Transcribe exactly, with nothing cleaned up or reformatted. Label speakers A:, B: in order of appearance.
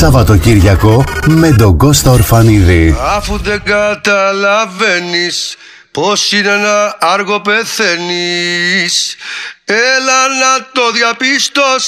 A: Σαββατοκύριακο με τον Κώστα Ορφανίδη.
B: Αφού δεν καταλαβαίνεις πως είναι ένα άργο πεθαίνεις, έλα να το διαπιστώσεις.